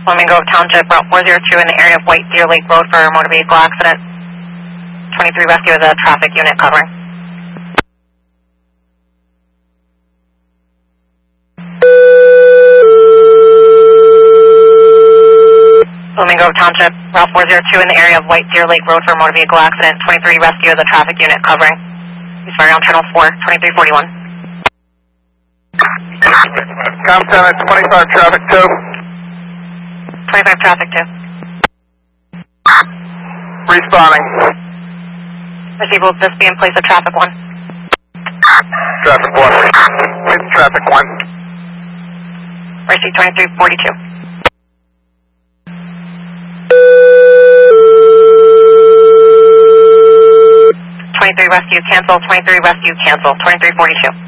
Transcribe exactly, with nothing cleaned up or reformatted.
Flamingo Township, Route four zero two in the area of White Deer Lake Road for a motor vehicle accident. twenty-three rescue is a traffic unit covering. Flamingo Township, Route four zero two in the area of White Deer Lake Road for a motor vehicle accident. twenty-three rescue is a traffic unit covering. He's firing on channel four, twenty-three forty-one. Compton at twenty-five traffic two. twenty-five traffic two. Responding. Receive, will this be in place of traffic one? Traffic one. It's traffic one. Receive twenty-three forty-two. twenty-three rescue cancel, twenty-three rescue cancel, twenty-three forty-two.